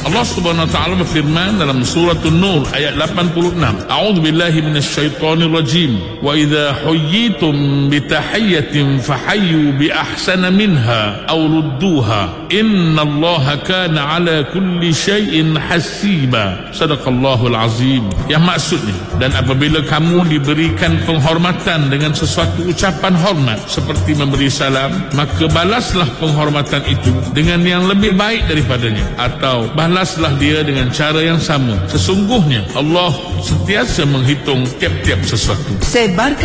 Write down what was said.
Allah Subhanahu wa taala berfirman dalam surah An-Nur ayat 86. A'udzubillahi minasyaitonir rajim. Wa idza huyyitum bi tahiyyatin fahayyu bi ahsana minha aw rudduha. Innallaha kana ala kulli syai'in hasiba. Sadaqallahul azim. Yang maksudnya, dan apabila kamu diberikan penghormatan dengan sesuatu ucapan hormat seperti memberi salam, maka balaslah penghormatan itu dengan yang lebih baik daripadanya, atau balaslah dia dengan cara yang sama. Sesungguhnya Allah sentiasa menghitung tiap-tiap sesuatu. Sebarkan